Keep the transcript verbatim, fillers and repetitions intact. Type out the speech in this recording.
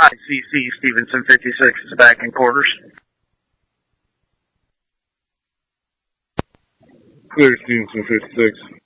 I C C Stevenson fifty-six is back in quarters. Clear Stevenson fifty-six.